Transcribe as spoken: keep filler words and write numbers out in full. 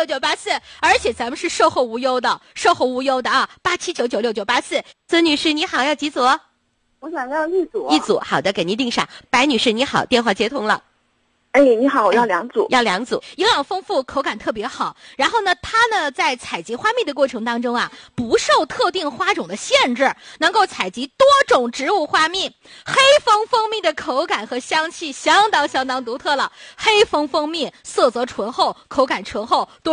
六九八四，而且咱们是售后无忧的，售后无忧的啊，八七九九六九八四。孙女士你好，要几组？ 我想要一组。 一组，好的，给您定上。白女士你好，电话接通了。 哎，你好，我要两组， 要两组，营养丰富，口感特别好。然后呢，它呢在采集花蜜的过程当中啊，不受特定花种的限制，能够采集多种植物花蜜。黑蜂蜂蜜的口感和香气相当相当独特了，黑蜂蜂蜜色泽醇厚，口感醇厚，多